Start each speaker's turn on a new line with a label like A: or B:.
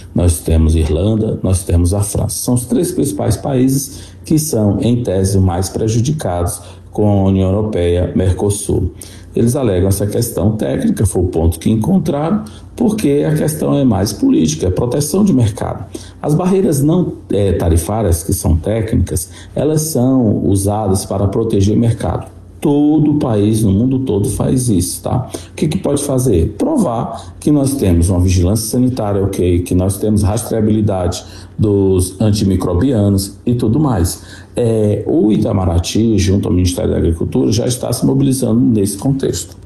A: nós temos Irlanda, nós temos a França. São os 3 principais países que são, em tese, mais prejudicados com a União Europeia, Mercosul. Eles alegam essa questão técnica, foi o ponto que encontraram, porque a questão é mais política, é proteção de mercado. As barreiras não tarifárias, que são técnicas, elas são usadas para proteger o mercado. Todo país no mundo todo faz isso, tá? O que pode fazer? Provar que nós temos uma vigilância sanitária ok, que nós temos rastreabilidade dos antimicrobianos e tudo mais. O Itamaraty, junto ao Ministério da Agricultura, já está se mobilizando nesse contexto.